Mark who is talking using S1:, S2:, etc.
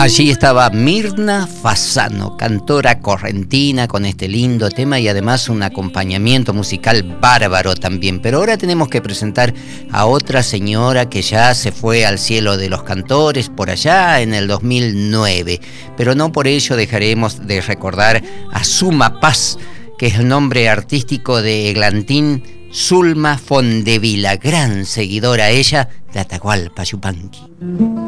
S1: Allí estaba Mirna Fasano, cantora correntina con este lindo tema y además un acompañamiento musical bárbaro también. Pero ahora tenemos que presentar a otra señora que ya se fue al cielo de los cantores por allá en el 2009. Pero no por ello dejaremos de recordar a Suma Paz, que es el nombre artístico de Eglantín Zulma Fondevila, gran seguidora ella de Atahualpa Yupanqui.